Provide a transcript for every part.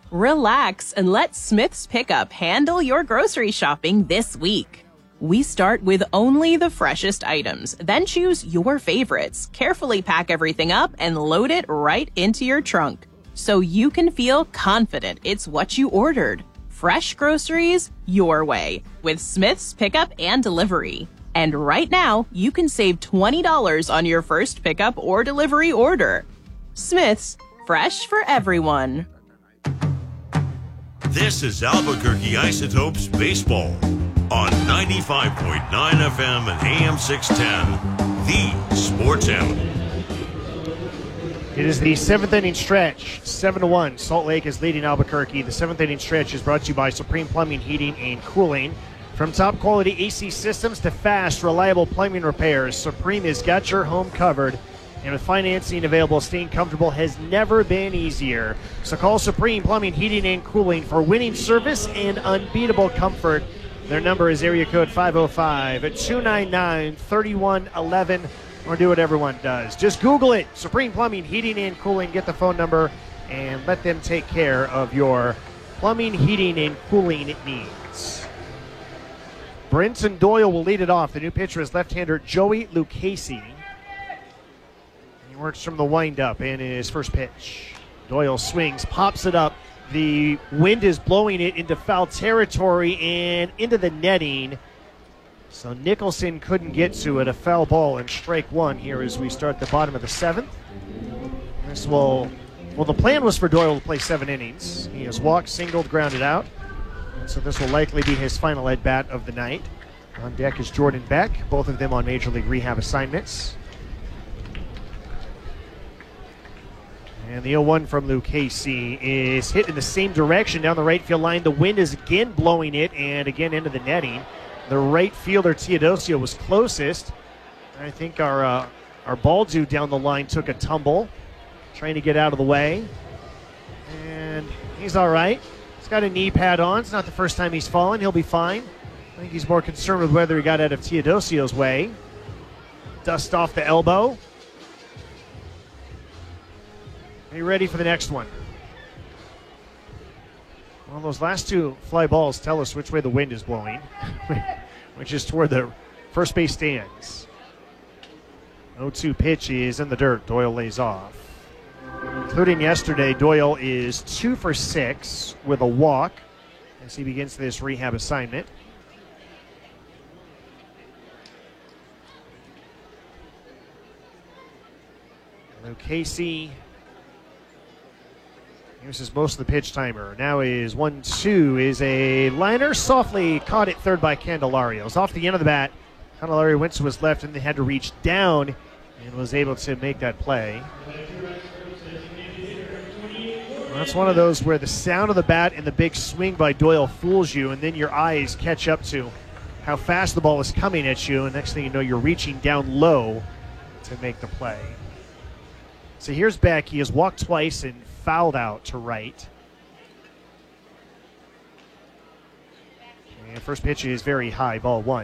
Relax and let Smith's Pickup handle your grocery shopping this week. We start with only the freshest items, then choose your favorites, carefully pack everything up, and load it right into your trunk, so you can feel confident it's what you ordered. Fresh groceries your way with Smith's Pickup and Delivery. And right now, you can save $20 on your first pickup or delivery order. Smith's, fresh for everyone. This is Albuquerque Isotopes Baseball on 95.9 FM and AM 610, the Sports Animal. It is the seventh inning stretch, 7-1. Salt Lake is leading Albuquerque. The seventh inning stretch is brought to you by Supreme Plumbing, Heating, and Cooling. From top quality AC systems to fast, reliable plumbing repairs, Supreme has got your home covered. And with financing available, staying comfortable has never been easier. So call Supreme Plumbing, Heating, and Cooling for winning service and unbeatable comfort. Their number is area code 505-299-3111, or do what everyone does. Just Google it, Supreme Plumbing, Heating, and Cooling. Get the phone number and let them take care of your plumbing, heating, and cooling needs. Brenton Doyle will lead it off. The new pitcher is left-hander Joey Lucchesi. Works from the windup in his first pitch. Doyle swings, pops it up. The wind is blowing it into foul territory and into the netting. So Nicholson couldn't get to it. A foul ball and strike one here as we start the bottom of the seventh. The plan was for Doyle to play 7 innings. He has walked, singled, grounded out. So this will likely be his final at-bat of the night. On deck is Jordan Beck, both of them on Major League Rehab assignments. And the 0-1 from Lucchesi is hit in the same direction down the right field line. The wind is again blowing it and again into the netting. The right fielder, Teodosio, was closest. I think our ball dude down the line took a tumble, trying to get out of the way. And he's all right. He's got a knee pad on. It's not the first time he's fallen. He'll be fine. I think he's more concerned with whether he got out of Teodosio's way. Dust off the elbow. Are you ready for the next one? Well, those last two fly balls tell us which way the wind is blowing, which is toward the first base stands. 0-2 pitch is in the dirt. Doyle lays off. Including yesterday, Doyle is 2 for 6 with a walk as he begins this rehab assignment. Lucchesi uses most of the pitch timer. Now is 1-2 is a liner, softly caught at third by Candelario. It's off the end of the bat. Candelario went to his left and they had to reach down and was able to make that play. Well, that's one of those where the sound of the bat and the big swing by Doyle fools you, and then your eyes catch up to how fast the ball is coming at you, and next thing you know, you're reaching down low to make the play. So here's Beck. He has walked twice and fouled out to right. And first pitch is very high, ball 1.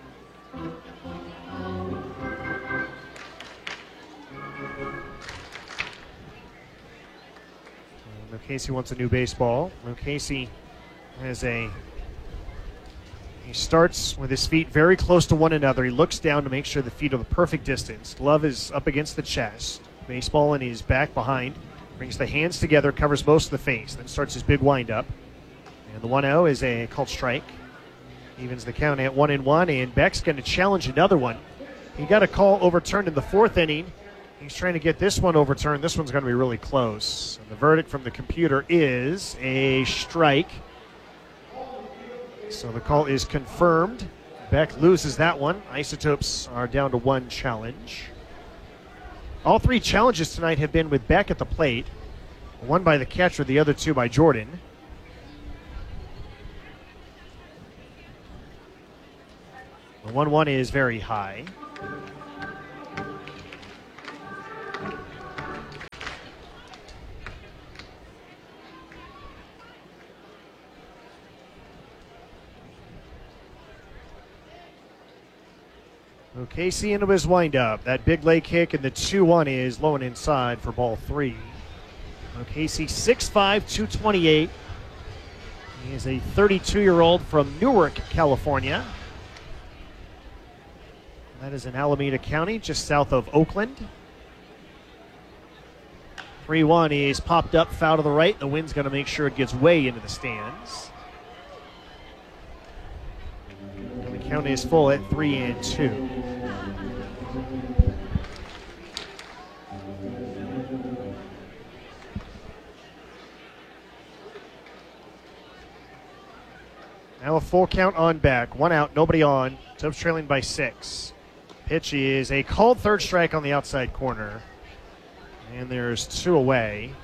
Lucchesi wants a new baseball. Lucchesi he starts with his feet very close to one another. He looks down to make sure the feet are the perfect distance. Glove is up against the chest. Baseball in his back behind. Brings the hands together, covers most of the face, then starts his big windup. And the 1-0 is a called strike. Evens the count at 1-1, and Beck's going to challenge another one. He got a call overturned in the 4th inning. He's trying to get this one overturned. This one's going to be really close. And the verdict from the computer is a strike. So the call is confirmed. Beck loses that one. Isotopes are down to 1 challenge. All 3 challenges tonight have been with Beck at the plate. One by the catcher, the other 2 by Jordan. The 1-1 is very high. Lucchesi into his windup. That big leg kick, and the 2-1 is low and inside for ball 3. Casey, 6'5", 228. He is a 32-year-old from Newark, California. That is in Alameda County, just south of Oakland. 3-1 is popped up, foul to the right. The wind's going to make sure it gets way into the stands. And the count is full at 3-2. Now a full count on back. 1 out, nobody on. Topes trailing by 6. Pitch is a called third strike on the outside corner. And there's 2 away.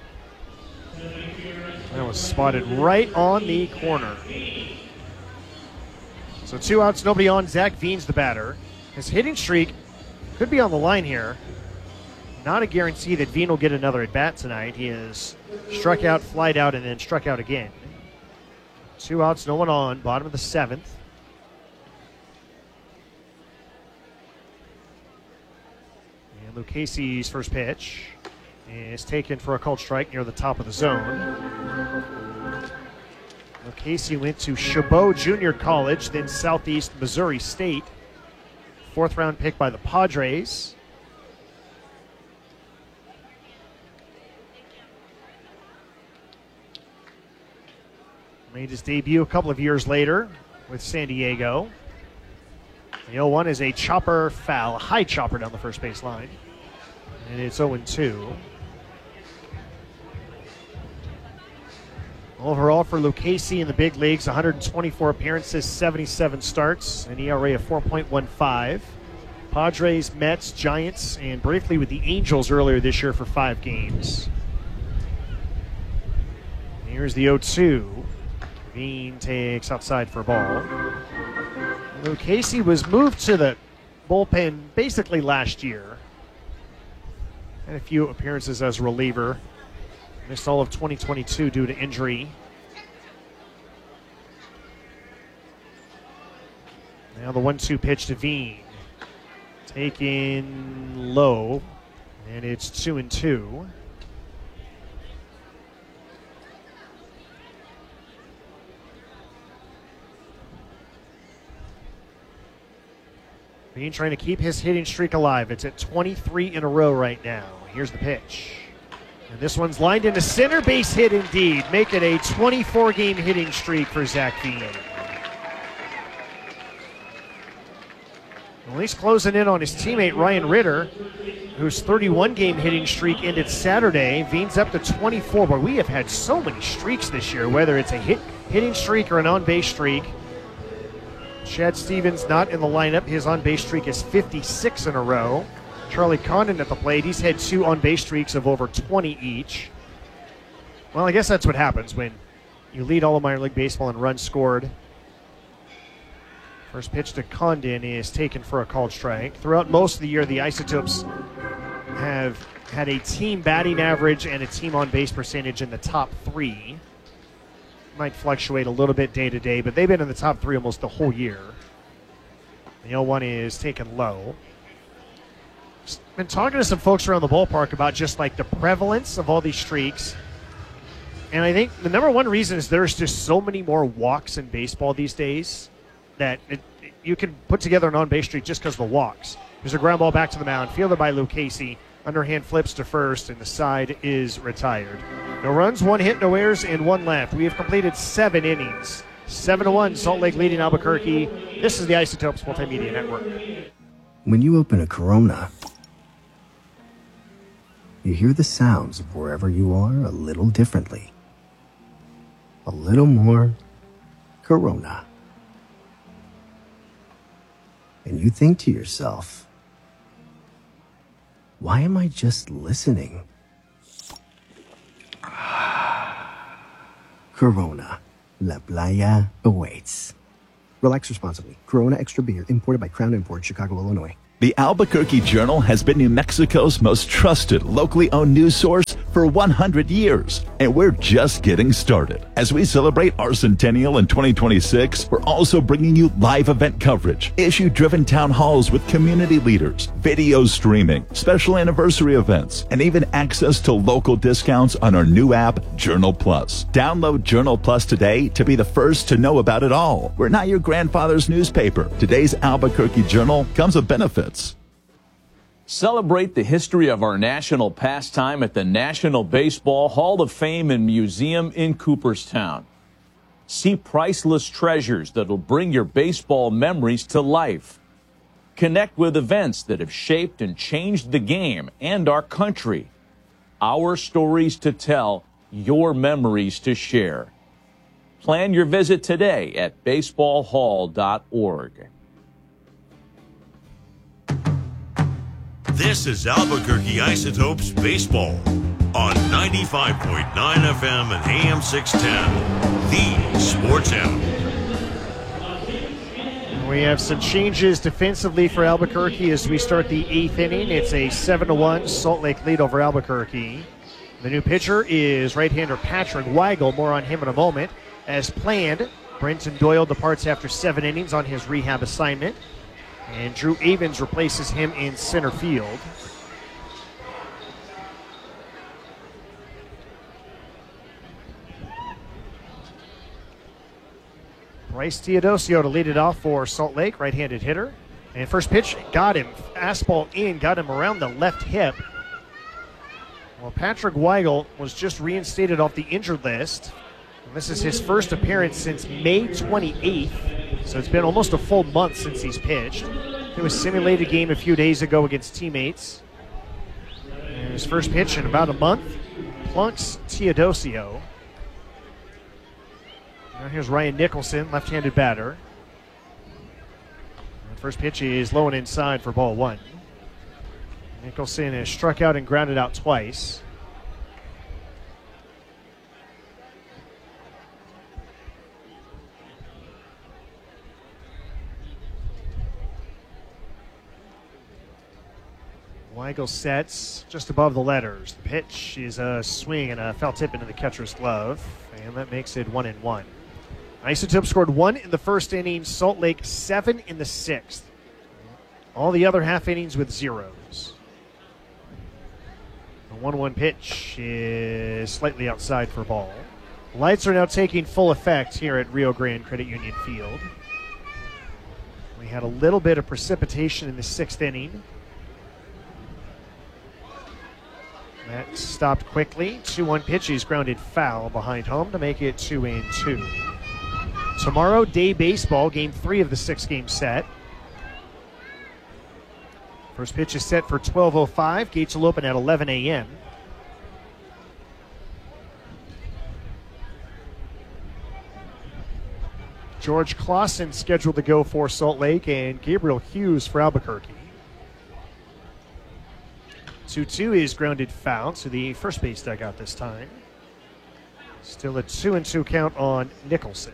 That was spotted right on the corner. So 2 outs, nobody on. Zach Veen's the batter. His hitting streak could be on the line here. Not a guarantee that Veen will get another at bat tonight. He has struck out, flied out, and then struck out again. 2 outs, no one on. Bottom of the 7th. And Lucchese's first pitch is taken for a called strike near the top of the zone. Lucchese went to Chabot Junior College, then Southeast Missouri State. 4th round pick by the Padres. Made his debut a couple of years later with San Diego. The 0-1 is a chopper foul, a high chopper down the first base line. And it's 0-2. Overall for Lucchese in the big leagues, 124 appearances, 77 starts, an ERA of 4.15. Padres, Mets, Giants, and briefly with the Angels earlier this year for 5 games. Here's the 0-2. Veen takes outside for a ball. Lucchese was moved to the bullpen basically last year. Had a few appearances as reliever. Missed all of 2022 due to injury. Now the 1-2 pitch to Veen. Taken low, and it's 2-2. Veen trying to keep his hitting streak alive. It's at 23 in a row right now. Here's the pitch. And this one's lined into center, base hit indeed. Make it a 24-game hitting streak for Zach Veen. At least closing in on his teammate Ryan Ritter, whose 31-game hitting streak ended Saturday. Veen's up to 24, but we have had so many streaks this year, whether it's a hitting streak or an on-base streak. Chad Stevens not in the lineup. His on-base streak is 56 in a row. Charlie Condon at the plate. He's had 2 on-base streaks of over 20 each. Well, I guess that's what happens when you lead all of minor league baseball in runs scored. First pitch to Condon is taken for a called strike. Throughout most of the year, the Isotopes have had a team batting average and a team on-base percentage in the top 3. Might fluctuate a little bit day to day, but they've been in the top 3 almost the whole year. The 0-1 is taken low. Been talking to some folks around the ballpark about just like the prevalence of all these streaks. And I think the number one reason is there's just so many more walks in baseball these days that you can put together an on-base streak just because of the walks. There's a ground ball back to the mound, fielded by Lucchese. Underhand flips to first, and the side is retired. No runs, 1 hit, no errors, and 1 left. We have completed 7 innings. 7-1, Salt Lake leading Albuquerque. This is the Isotopes Multimedia Network. When you open a Corona, you hear the sounds of wherever you are a little differently. A little more Corona. And you think to yourself, why am I just listening? Corona. La Playa awaits. Relax responsibly. Corona Extra Beer, imported by Crown Imports, Chicago, Illinois. The Albuquerque Journal has been New Mexico's most trusted, locally owned news source for for 100 years, and we're just getting started. As we celebrate our centennial in 2026, we're also bringing you live event coverage, issue-driven town halls with community leaders, video streaming, special anniversary events, and even access to local discounts on our new app, Journal Plus. Download Journal Plus today to be the first to know about it all. We're not your grandfather's newspaper. Today's Albuquerque Journal comes with benefits. Celebrate the history of our national pastime at the National Baseball Hall of Fame and Museum in Cooperstown. See priceless treasures that'll bring your baseball memories to life. Connect with events that have shaped and changed the game and our country. Our stories to tell, your memories to share. Plan your visit today at baseballhall.org. This is Albuquerque Isotopes Baseball on 95.9 FM and AM 610, the Sports Animal. We have some changes defensively for Albuquerque as we start the 8th inning. It's a 7-1 Salt Lake lead over Albuquerque. The new pitcher is right-hander Patrick Weigel. More on him in a moment. As planned, Brenton Doyle departs after 7 innings on his rehab assignment. And Drew Avens replaces him in center field. Bryce Teodosio to lead it off for Salt Lake, right-handed hitter. And first pitch got him, fastball in, got him around the left hip. Well, Patrick Weigel was just reinstated off the injured list. And this is his first appearance since May 28th. So it's been almost a full month since he's pitched. It was a simulated game a few days ago against teammates. And his first pitch in about a month plunks Teodosio. Now here's Ryan Nicholson, left-handed batter. And first pitch is low and inside for ball 1. Nicholson has struck out and grounded out twice. Weigel sets just above the letters. The pitch is a swing and a foul tip into the catcher's glove, and that makes it 1-1. Isotope scored 1 in the first inning, Salt Lake 7 in the 6th. All the other half innings with zeros. The 1-1 pitch is slightly outside for ball. Lights are now taking full effect here at Rio Grande Credit Union Field. We had a little bit of precipitation in the 6th inning. That stopped quickly. 2-1 pitch is grounded foul behind home to make it 2-2. Tomorrow, day baseball, game 3 of the 6-game set. First pitch is set for 12:05. Gates will open at 11 a.m. George Clausen scheduled to go for Salt Lake and Gabriel Hughes for Albuquerque. 2-2 is grounded foul to the first base dugout this time. Still a 2-2 count on Nicholson.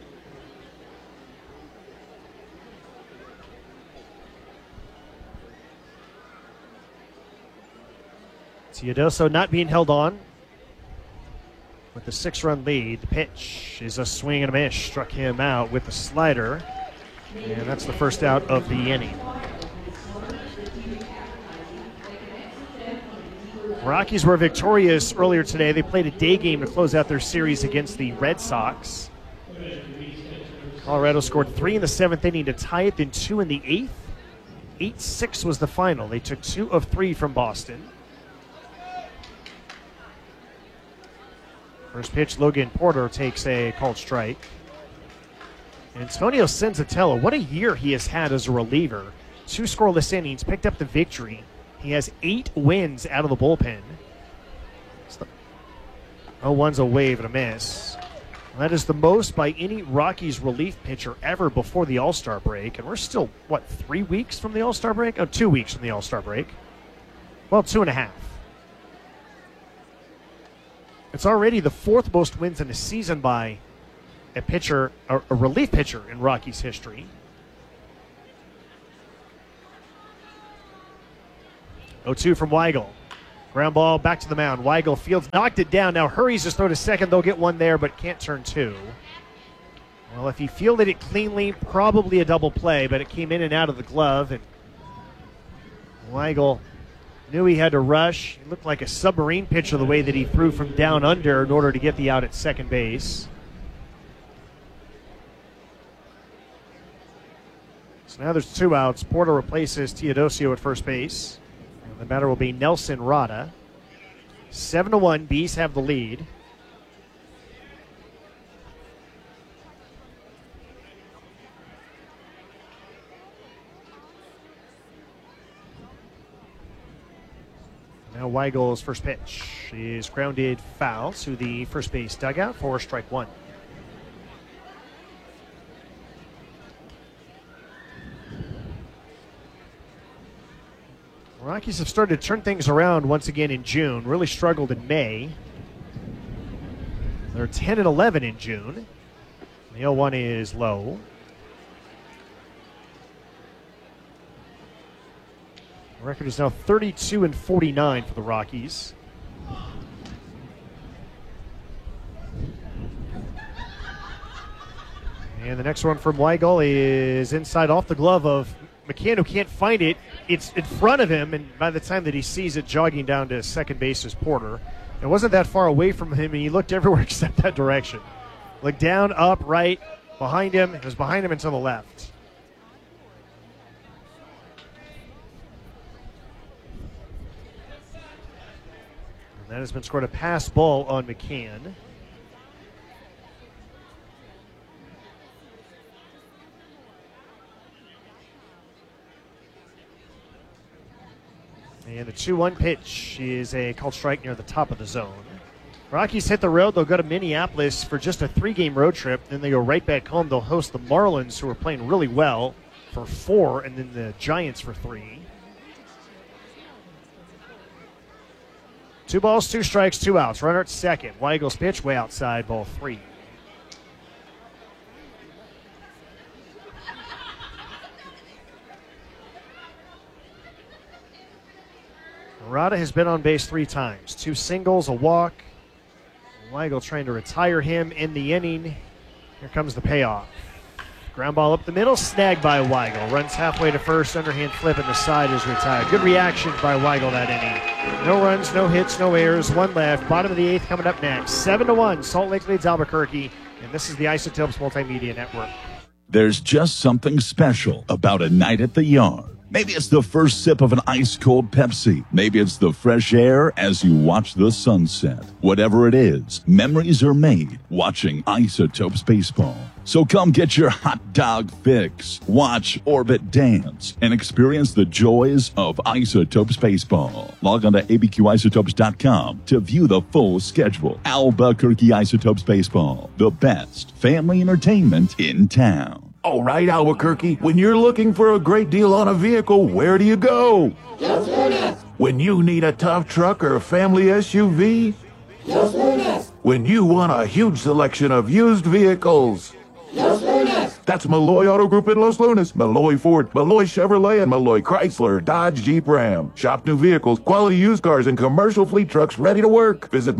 Teodoso not being held on with the 6-run lead. The pitch is a swing and a miss. Struck him out with the slider. And that's the first out of the inning. Rockies were victorious earlier today. They played a day game to close out their series against the Red Sox. Colorado scored 3 in the 7th inning to tie it, then 2 in the 8th. 8-6 was the final. They took 2 of 3 from Boston. First pitch, Logan Porter takes a called strike. Antonio Senzatella, what a year he has had as a reliever. 2 scoreless innings, picked up the victory. He has 8 wins out of the bullpen. 0-1's a wave and a miss. That is the most by any Rockies relief pitcher ever before the All-Star break. And we're still, 3 weeks from the All-Star break? 2 weeks from the All-Star break. Well, 2.5. It's already the 4th most wins in a season by a pitcher, a relief pitcher in Rockies history. 0-2 from Weigel. Ground ball back to the mound. Weigel fields, knocked it down. Now hurries his throw to second. They'll get one there, but can't turn two. Well, if he fielded it cleanly, probably a double play, but it came in and out of the glove, and Weigel knew he had to rush. It looked like a submarine pitcher the way that he threw from down under in order to get the out at second base. So now there's 2 outs. Porter replaces Teodosio at first base. And the batter will be Nelson Rada. 7-1, Bees have the lead. Now Weigel's first pitch is grounded foul to the first base dugout for strike one. Rockies have started to turn things around once again in June. Really struggled in May. They're 10-11 in June. The 0-1 is low. The record is now 32-49 for the Rockies. And the next one from Weigel is inside off the glove of McCann, who can't find it. It's in front of him, and by the time that he sees it, jogging down to second base is Porter. It wasn't that far away from him, and he looked everywhere except that direction. Looked down, up, right, behind him. It was behind him and to the left. And that has been scored a pass ball on McCann. And the 2-1 pitch is a called strike near the top of the zone. Rockies hit the road. They'll go to Minneapolis for just a 3-game road trip. Then they go right back home. They'll host the Marlins, who are playing really well, for 4, and then the Giants for 3. 2 balls, 2 strikes, 2 outs. Runner at second. Weigel's pitch way outside, ball 3. Rada has been on base 3 times. 2 singles, a walk. Weigel trying to retire him in the inning. Here comes the payoff. Ground ball up the middle, snagged by Weigel. Runs halfway to first, underhand flip, and the side is retired. Good reaction by Weigel that inning. No runs, no hits, no errors, 1 left. Bottom of the 8th coming up next. 7-1, Salt Lake leads Albuquerque, and this is the Isotopes Multimedia Network. There's just something special about a night at the yard. Maybe it's the first sip of an ice-cold Pepsi. Maybe it's the fresh air as you watch the sunset. Whatever it is, memories are made watching Isotopes baseball. So come get your hot dog fix, watch Orbit dance, and experience the joys of Isotopes baseball. Log on to abqisotopes.com to view the full schedule. Albuquerque Isotopes baseball, the best family entertainment in town. All right, Albuquerque, when you're looking for a great deal on a vehicle, where do you go? Los Lunas. When you need a tough truck or a family SUV? Los Lunas. When you want a huge selection of used vehicles? Los Lunas. That's Malloy Auto Group in Los Lunas, Malloy Ford, Malloy Chevrolet, and Malloy Chrysler, Dodge, Jeep, Ram. Shop new vehicles, quality used cars, and commercial fleet trucks ready to work. Visit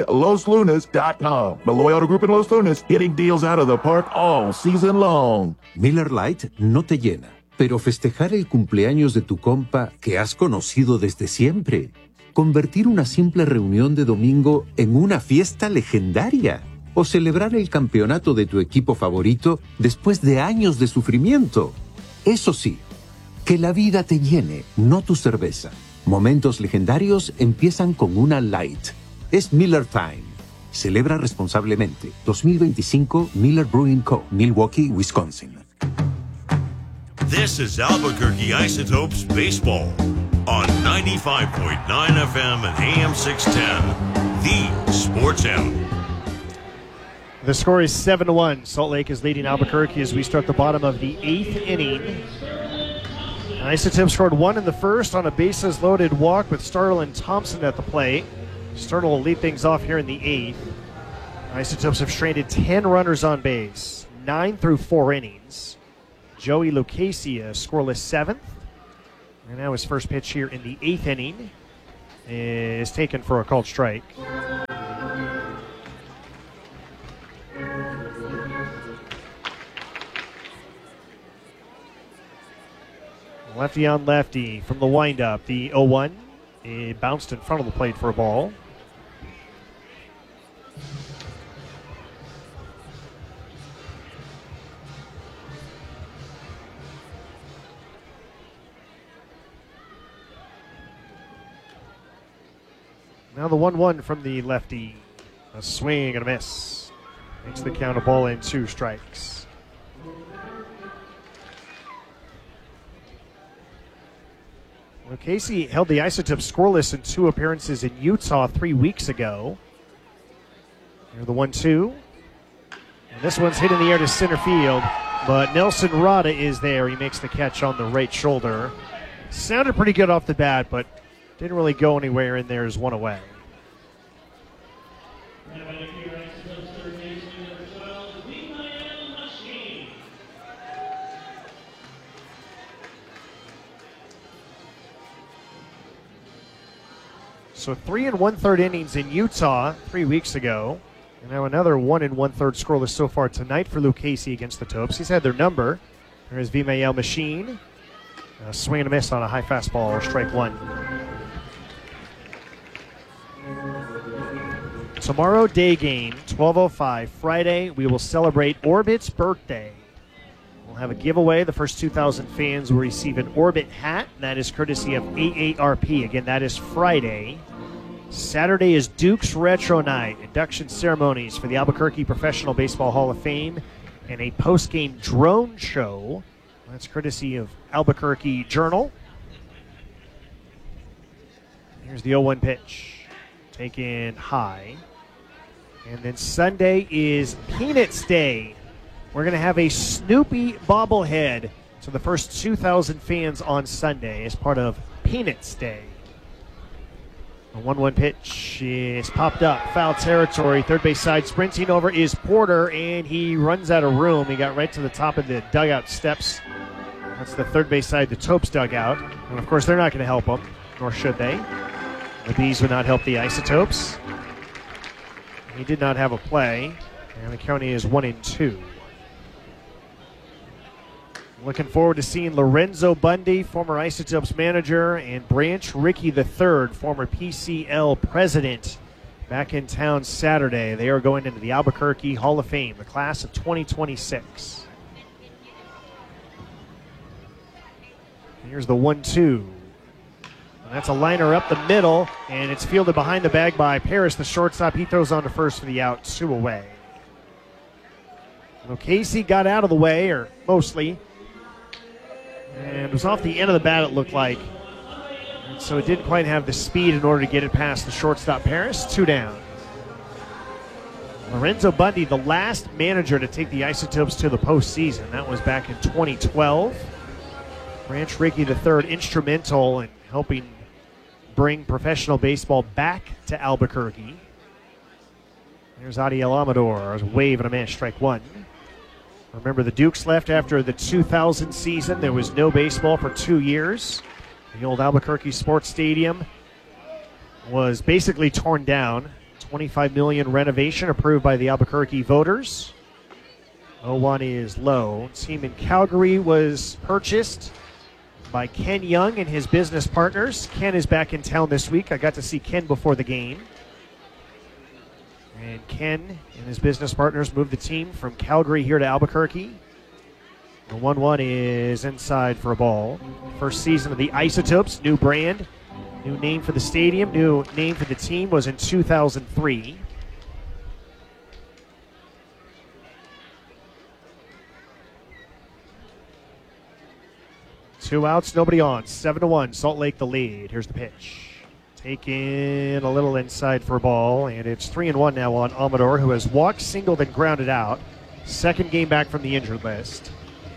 MalloyLosLunas.com. Malloy Auto Group in Los Lunas, hitting deals out of the park all season long. Miller Lite no te llena, pero festejar el cumpleaños de tu compa que has conocido desde siempre. Convertir una simple reunión de domingo en una fiesta legendaria. O celebrar el campeonato de tu equipo favorito después de años de sufrimiento. Eso sí, que la vida te llene, no tu cerveza. Momentos legendarios empiezan con una Light. Es Miller Time. Celebra responsablemente. 2025 Miller Brewing Co., Milwaukee, Wisconsin. This is Albuquerque Isotopes Baseball on 95.9 FM and AM 610, the Sports Animal. The score is 7-1. Salt Lake is leading Albuquerque as we start the bottom of the 8th inning. Isotopes scored 1 in the first on a bases-loaded walk with Startle and Thompson at the plate. Startle will lead things off here in the 8th. Isotopes have stranded 10 runners on base, 9 through 4 innings. Joey Lucchesi, scoreless 7th. And now his first pitch here in the 8th inning. is taken for a called strike. Lefty on lefty from the windup. The 0-1. It bounced in front of the plate for a ball. Now the 1-1 from the lefty. A swing and a miss. Makes the count a ball and 2 strikes. Well, Casey held the Isotopes scoreless in 2 appearances in Utah 3 weeks ago. Here's the 1-2. And this one's hit in the air to center field, but Nelson Rada is there. He makes the catch on the right shoulder. Sounded pretty good off the bat, but didn't really go anywhere, and there's 1 away. So 3 1/3 innings in Utah 3 weeks ago. And now another 1 1/3 scoreless so far tonight for Lucchese against the Topes. He's had their number. There's Vimael Machine. A swing and a miss on a high fastball, strike 1. Tomorrow, day game, 12:05. Friday, we will celebrate Orbit's birthday. We'll have a giveaway. The first 2,000 fans will receive an Orbit hat. That is courtesy of AARP. Again, that is Friday. Saturday is Duke's Retro Night. Induction ceremonies for the Albuquerque Professional Baseball Hall of Fame and a post-game drone show. That's courtesy of Albuquerque Journal. Here's the 0-1 pitch. Taken high. And then Sunday is Peanuts Day. We're going to have a Snoopy bobblehead to the first 2,000 fans on Sunday as part of Peanuts Day. The 1-1 pitch is popped up. Foul territory. Third base side. Sprinting over is Porter, and he runs out of room. He got right to the top of the dugout steps. That's the third base side, the Topes dugout. And, of course, they're not going to help him, nor should they. The Bees would not help the Isotopes. He did not have a play, and the count is 1-2. Looking forward to seeing Lorenzo Bundy, former Isotopes manager, and Branch Rickey III, former PCL president, back in town Saturday. They are going into the Albuquerque Hall of Fame, the class of 2026. Here's the 1-2. And that's a liner up the middle, and it's fielded behind the bag by Paris, the shortstop. He throws on to first for the out, 2 away. Well, Casey got out of the way, or mostly. And it was off the end of the bat, it looked like. And so it didn't quite have the speed in order to get it past the shortstop Paris. 2 down. Lorenzo Bundy, the last manager to take the Isotopes to the postseason. That was back in 2012. Branch Rickey III, instrumental in helping bring professional baseball back to Albuquerque. There's Adiel Amador. A wave and a miss, strike 1. Remember, the Dukes left after the 2000 season. There was no baseball for 2 years. The old Albuquerque Sports Stadium was basically torn down. $25 million renovation approved by the Albuquerque voters. 0-1 is low. Team in Calgary was purchased by Ken Young and his business partners. Ken is back in town this week. I got to see Ken before the game. And Ken and his business partners moved the team from Calgary here to Albuquerque. The 1-1 is inside for a ball. First season of the Isotopes, new brand, new name for the stadium, new name for the team was in 2003. Two outs, nobody on. 7-1, Salt Lake the lead. Here's the pitch. Taken a little inside for a ball, and it's 3-1 now on Amador, who has walked, singled, and grounded out. Second game back from the injured list.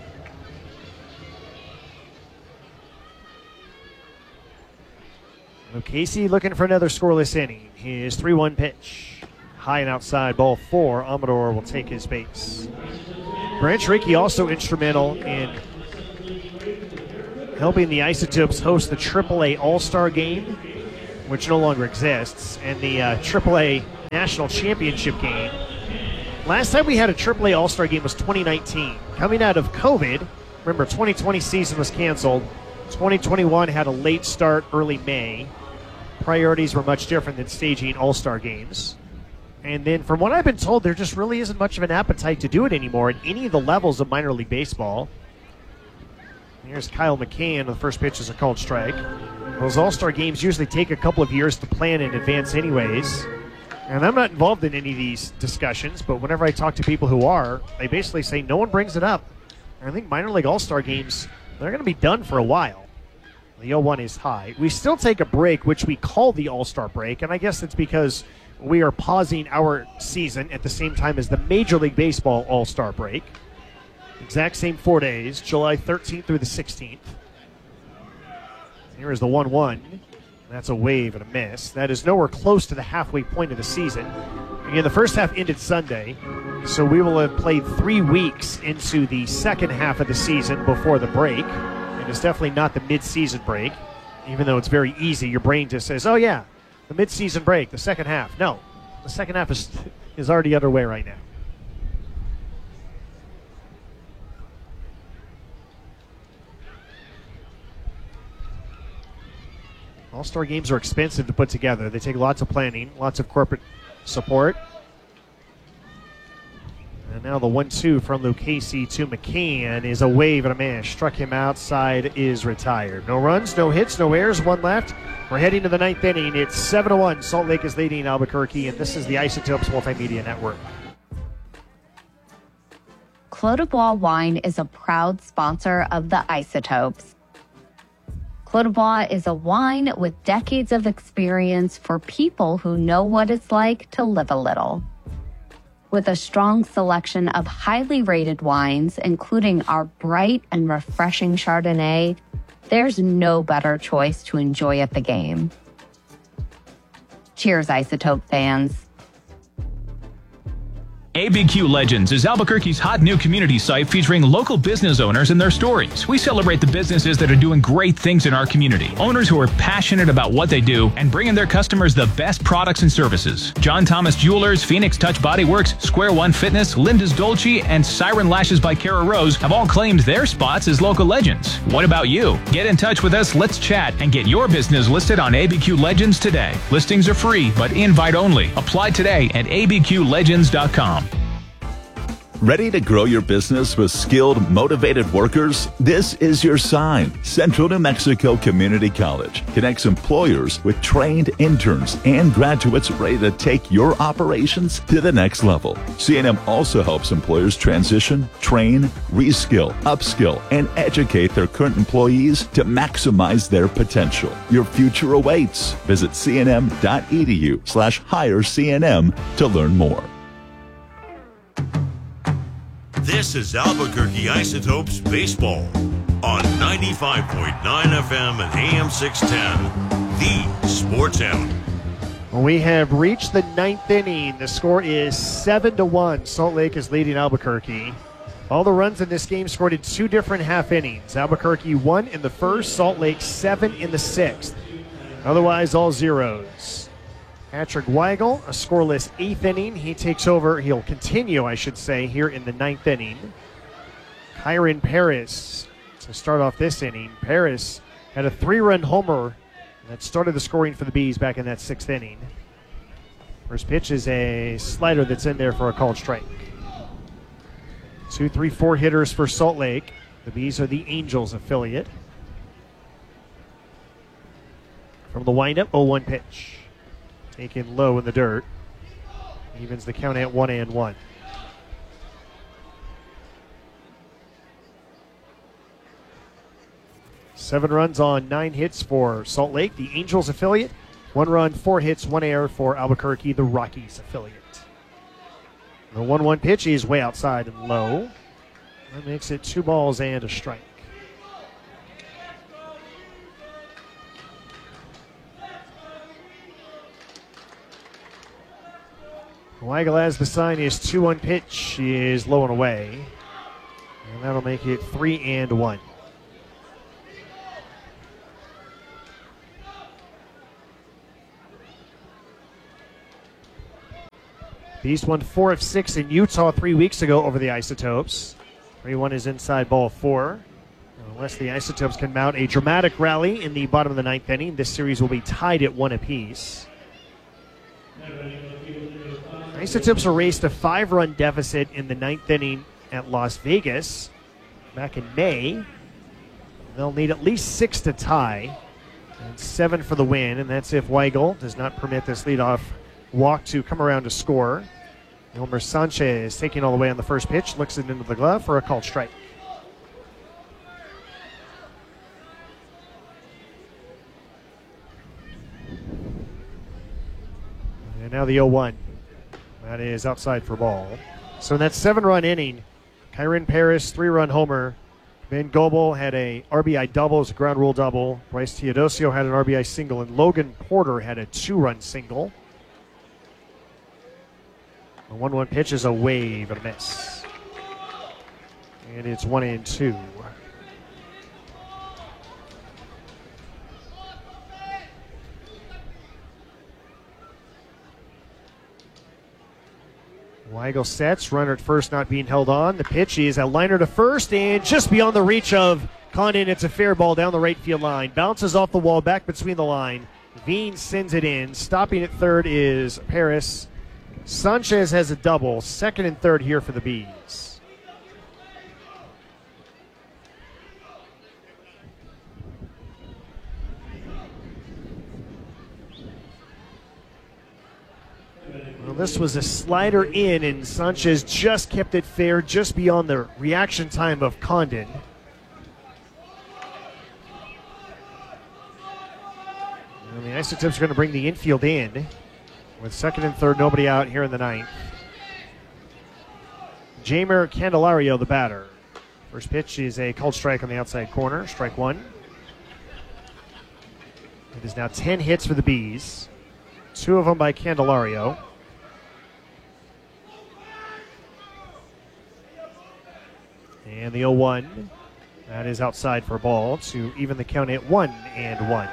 Casey looking for another scoreless inning. His 3-1 pitch. High and outside, ball 4. Amador will take his base. Branch Rickey also instrumental in helping the Isotopes host the AAA All-Star Game, which no longer exists, and the AAA National Championship game. Last time we had a AAA All-Star game was 2019. Coming out of COVID, remember 2020 season was canceled. 2021 had a late start, early May. Priorities were much different than staging All-Star games. And then from what I've been told, there just really isn't much of an appetite to do it anymore at any of the levels of minor league baseball. Here's Kyle McCann. The first pitch is a called strike. Those All-Star games usually take a couple of years to plan in advance anyways. And I'm not involved in any of these discussions, but whenever I talk to people who are, they basically say no one brings it up. And I think minor league All-Star games, they're going to be done for a while. The 0-1 is high. We still take a break, which we call the All-Star break, and I guess it's because we are pausing our season at the same time as the Major League Baseball All-Star break. Exact same 4 days, July 13th through the 16th. Here is the 1-1. That's a wave and a miss. That is nowhere close to the halfway point of the season. Again, the first half ended Sunday, so we will have played 3 weeks into the second half of the season before the break. And it's definitely not the mid-season break, even though it's very easy. Your brain just says, oh yeah, the mid-season break, the second half. No, the second half is already underway right now. All-Star games are expensive to put together. They take lots of planning, lots of corporate support. And now the 1-2 from Lucchesi to McCann is a wave and a miss. Struck him outside, is retired. No runs, no hits, no errors, one left. We're heading to the 9th inning. It's 7-1. Salt Lake is leading Albuquerque, and this is the Isotopes Multimedia Network. Clos du Bois Wine is a proud sponsor of the Isotopes. Clos du Bois is a wine with decades of experience for people who know what it's like to live a little. With a strong selection of highly rated wines, including our bright and refreshing Chardonnay, there's no better choice to enjoy at the game. Cheers, Isotope fans. ABQ Legends is Albuquerque's hot new community site featuring local business owners and their stories. We celebrate the businesses that are doing great things in our community. Owners who are passionate about what they do and bringing their customers the best products and services. John Thomas Jewelers, Phoenix Touch Body Works, Square One Fitness, Linda's Dolce, and Siren Lashes by Kara Rose have all claimed their spots as local legends. What about you? Get in touch with us, let's chat, and get your business listed on ABQ Legends today. Listings are free, but invite only. Apply today at abqlegends.com. Ready to grow your business with skilled, motivated workers? This is your sign. Central New Mexico Community College connects employers with trained interns and graduates ready to take your operations to the next level. CNM also helps employers transition, train, reskill, upskill, and educate their current employees to maximize their potential. Your future awaits. Visit cnm.edu/hirecnm to learn more. This is Albuquerque Isotopes Baseball on 95.9 FM and AM 610, the Sports Animal. We have reached the 9th inning. The score is 7-1. Salt Lake is leading Albuquerque. All the runs in this game scored in 2 different half innings. Albuquerque 1 in the first, Salt Lake 7 in the 6th. Otherwise, all zeros. Patrick Weigel, a scoreless 8th inning. He takes over. He'll continue, I should say, here in the 9th inning. Kyron Paris to start off this inning. Paris had a 3-run homer that started the scoring for the Bees back in that 6th inning. First pitch is a slider that's in there for a called strike. 2, 3, 4 hitters for Salt Lake. The Bees are the Angels affiliate. From the windup, 0-1 pitch. Taken low in the dirt. Evens the count at 1-1. Seven runs on 9 hits for Salt Lake, the Angels affiliate. 1 run, 4 hits, 1 error for Albuquerque, the Rockies affiliate. The 1-1 pitch is way outside and low. That makes it 2 balls and a strike. Weigel has the sign. His 2-1 pitch is low and away. And that'll make it 3-1. Bees won 4 of 6 in Utah 3 weeks ago over the Isotopes. 3-1 is inside ball 4. Unless the Isotopes can mount a dramatic rally in the bottom of the 9th inning, this series will be tied at 1 apiece. Isotopes erased a 5-run deficit in the 9th inning at Las Vegas back in May. They'll need at least 6 to tie and 7 for the win, and that's if Weigel does not permit this leadoff walk to come around to score. Elmer Sanchez taking all the way on the first pitch, looks it into the glove for a called strike. And now the 0-1. That is outside for ball. So in that 7-run inning, Kyron Paris, 3-run homer. Ben Goebel had a RBI double, it was a ground rule double. Bryce Teodosio had an RBI single, and Logan Porter had a 2-run single. The 1-1 pitch is a wave and a miss. And it's 1-2. Weigel sets, runner at first not being held on. The pitch is a liner to first and just beyond the reach of Condon. It's a fair ball down the right field line. Bounces off the wall, back between the line. Veen sends it in. Stopping at third is Paris. Sanchez has a double. Second and third here for the Bees. Well, this was a slider in, and Sanchez just kept it fair, just beyond the reaction time of Condon. And the Isotopes are going to bring the infield in with second and third, nobody out here in the 9th. Jeimer Candelario, the batter. First pitch is a called strike on the outside corner, strike 1. It is now 10 hits for the Bees, 2 of them by Candelario. And the 0-1, that is outside for a ball to even the count at 1-1.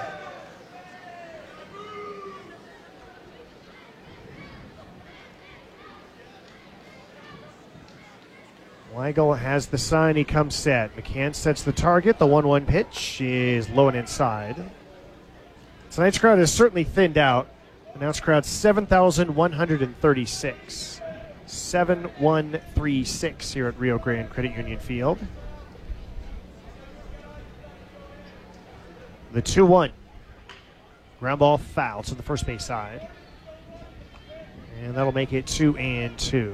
Weigel has the sign, he comes set. McCann sets the target, the 1-1 pitch is low and inside. Tonight's crowd is certainly thinned out. Announced crowd 7,136. 7-1-3-6 here at Rio Grande Credit Union Field. The 2-1. Ground ball foul to the first base side. And that'll make it 2-2.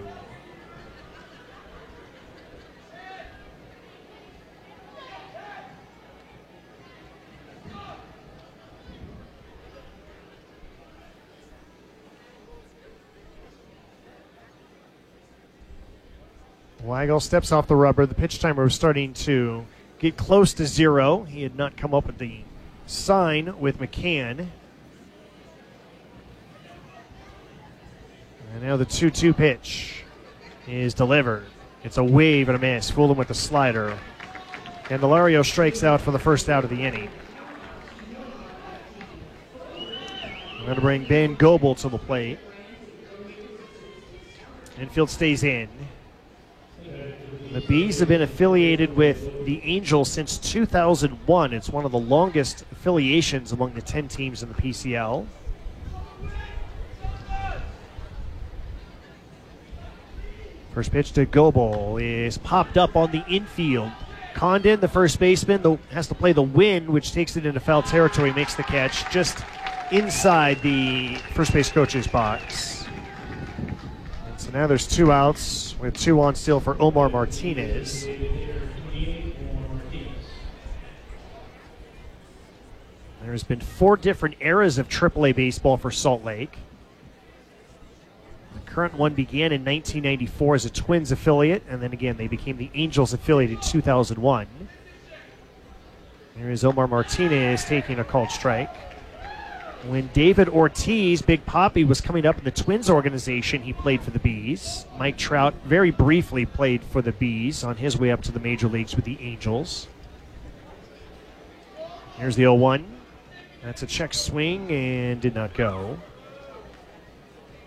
Weigel steps off the rubber. The pitch timer was starting to get close to 0. He had not come up with the sign with McCann. And now the 2-2 pitch is delivered. It's a wave and a miss. Fooled him with the slider. Candelario strikes out for the first out of the inning. I'm going to bring Ben Goebel to the plate. Infield stays in. The Bees have been affiliated with the Angels since 2001. It's one of the longest affiliations among the 10 teams in the PCL. First pitch to Goebel is popped up on the infield. Condon, the first baseman, has to play the wind, which takes it into foul territory, makes the catch just inside the first base coach's box. And so now there's 2 outs with 2 on still for Omar Martinez. There's been 4 different eras of AAA baseball for Salt Lake. The current one began in 1994 as a Twins affiliate, and then again they became the Angels affiliate in 2001. There is Omar Martinez taking a called strike. When David Ortiz, Big Papi, was coming up in the Twins organization, he played for the Bees. Mike Trout very briefly played for the Bees on his way up to the major leagues with the Angels. Here's the 0-1. That's a check swing and did not go.